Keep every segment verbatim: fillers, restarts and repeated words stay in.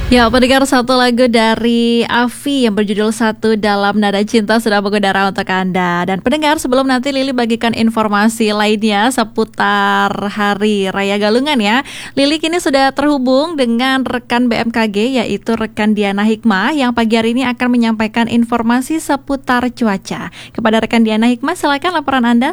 Ya, pendengar, satu lagu dari Afi yang berjudul Satu Dalam Nada Cinta sudah mengudara untuk Anda. Dan pendengar, sebelum nanti Lili bagikan informasi lainnya seputar Hari Raya Galungan ya, Lili kini sudah terhubung dengan rekan B M K G, yaitu rekan Diana Hikmah, yang pagi hari ini akan menyampaikan informasi seputar cuaca. Kepada rekan Diana Hikmah, silakan laporan Anda.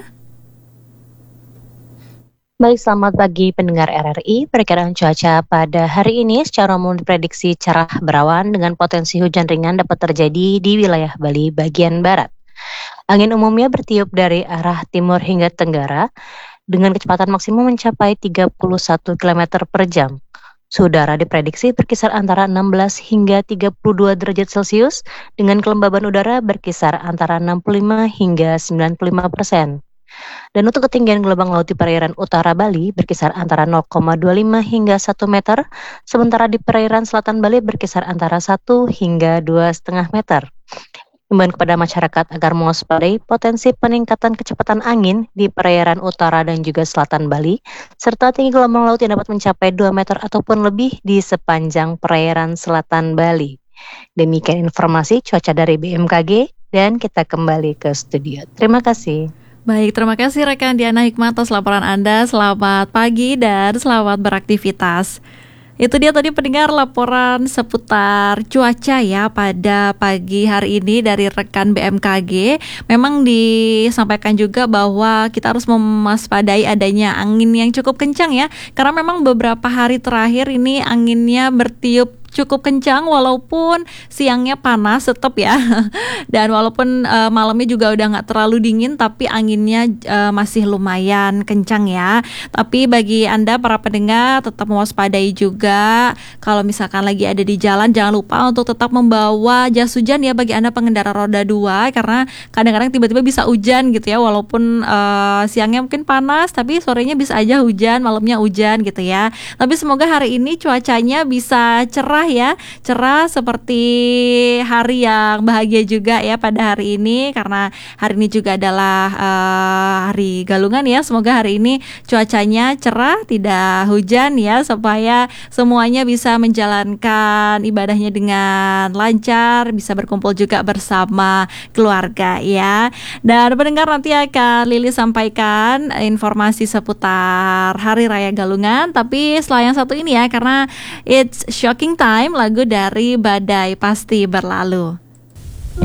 Baik, selamat pagi pendengar R R I. Perkiraan cuaca pada hari ini secara umum diprediksi cerah berawan dengan potensi hujan ringan dapat terjadi di wilayah Bali bagian barat. Angin umumnya bertiup dari arah timur hingga tenggara dengan kecepatan maksimum mencapai tiga puluh satu kilometer per jam. Suhu udara diprediksi berkisar antara enam belas hingga tiga puluh dua derajat Celcius dengan kelembaban udara berkisar antara enam puluh lima hingga sembilan puluh lima persen. Dan untuk ketinggian gelombang laut di perairan utara Bali berkisar antara nol koma dua lima hingga satu meter, sementara di perairan selatan Bali berkisar antara satu hingga dua koma lima meter. Himbauan kepada masyarakat agar mewaspadai potensi peningkatan kecepatan angin di perairan utara dan juga selatan Bali, serta tinggi gelombang laut yang dapat mencapai dua meter ataupun lebih di sepanjang perairan selatan Bali. Demikian informasi cuaca dari B M K G, dan kita kembali ke studio. Terima kasih. Baik, terima kasih rekan Diana Hikmah atas laporan Anda. Selamat pagi dan selamat beraktivitas. Itu dia tadi pendengar laporan seputar cuaca ya pada pagi hari ini dari rekan B M K G. Memang disampaikan juga bahwa kita harus mewaspadai adanya angin yang cukup kencang ya, karena memang beberapa hari terakhir ini anginnya bertiup cukup kencang walaupun siangnya panas tetap ya. Dan walaupun uh, malamnya juga udah nggak terlalu dingin, tapi anginnya uh, masih lumayan kencang ya. Tapi bagi Anda para pendengar tetap mewaspadai juga. Kalau misalkan lagi ada di jalan, jangan lupa untuk tetap membawa jas hujan ya bagi Anda pengendara roda dua, karena kadang-kadang tiba-tiba bisa hujan gitu ya. Walaupun uh, siangnya mungkin panas, tapi sorenya bisa aja hujan, malamnya hujan gitu ya. Tapi semoga hari ini cuacanya bisa cerah ya, cerah seperti hari yang bahagia juga ya pada hari ini, karena hari ini juga adalah uh, hari Galungan ya. Semoga hari ini cuacanya cerah, tidak hujan ya, supaya semuanya bisa menjalankan ibadahnya dengan lancar, bisa berkumpul juga bersama keluarga ya. Dan pendengar, nanti akan Lili sampaikan informasi seputar Hari Raya Galungan, tapi setelah yang satu ini ya, karena it's shocking time, lagu dari Badai Pasti Berlalu.